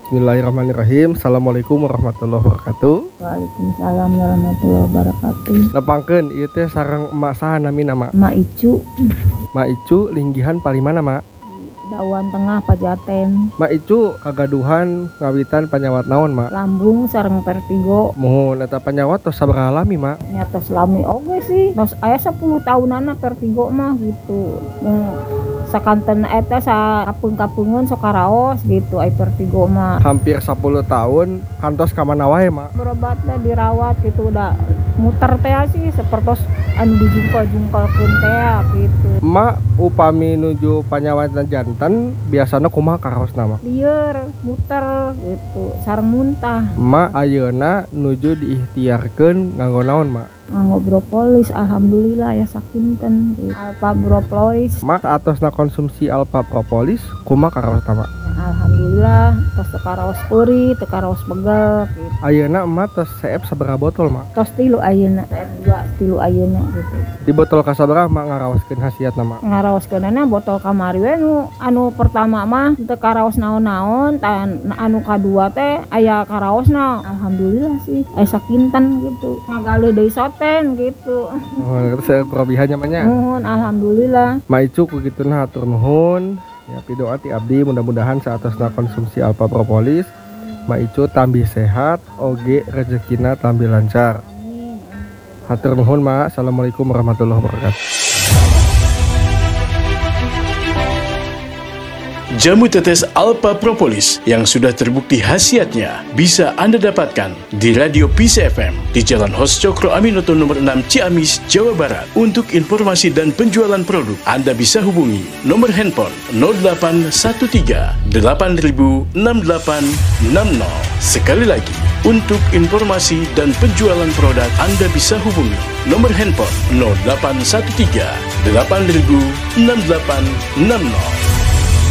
Bismillahirrahmanirrahim. Assalamualaikum warahmatullahi wabarakatuh. Waalaikumsalam warahmatullahi wabarakatuh. Nepangkeun ieu teh sareng emak saha nami nama? Mak Icu, Mak Icu linggihan palimana, Mak? Dawan Tengah Pajaten. Mak Icu kagaduhan ngawitan panyawat naon, Mak? Lambung sareng vertigo. Muhun eta panyawat tos sabaraha lami, Mak? Nyata selami oge sih. Tos aya 10 tahunana vertigo mah gitu. Sakanten eta sa kapung-kapungeun sok karaos gitu ai vertigo mah. Hampir 10 tahun kantos ka mana wae, Mak? Berobat teh dirawat gitu udah muter teh sih sapertos anu dijungkal-jungkalkeun teh gitu. Mak upami nuju panyawatna janten biasana kumaha karaosna, Mak? Lieur muter gitu sareng muntah. Mak ayeuna nuju diikhtiarkeun nganggo naon, Mak? Nganggo propolis, alhamdulillah ya sakinten gitu. Alpha propolis, Mak atosna konsumsi alpha propolis kumaha karaosna, Mak? alhamdulillah tos teu karaos peuri, teu karaos begel gitu. Ayeuna emak tos CF sabaraha botol, Mak? Tos 3 ayeuna, dua 3 ayeuna gitu. Di botol kasabaraha Mak ngaraoskeun hasiatna, Mak? Ngaraoskeunana botol kamari we anu pertama mah teu karaos naon-naon, tan anu kadua teh aya karaosna. Alhamdulillah sih aya sakinten gitu. Ngagale deui soten gitu. Oh, terus kelebihannya mah nya. Nuhun alhamdulillah. Mak Icu kugituna hatur nuhun. Ya pidoa ti abdi mudah-mudahan saatosna konsumsi alpha propolis Mak Icu tambih sehat oge rezekina tambih lancar. Hatur nuhun, Mak. Assalamualaikum warahmatullahi wabarakatuh. Jamu tetes Alpha Propolis yang sudah terbukti khasiatnya bisa Anda dapatkan di Radio Peace FM di Jalan Hos Cokro Aminoto nomor 6 Ciamis, Jawa Barat. Untuk informasi dan penjualan produk, Anda bisa hubungi nomor handphone 0813 8000 6860. Sekali lagi, untuk informasi dan penjualan produk, Anda bisa hubungi nomor handphone 0813 8000 6860.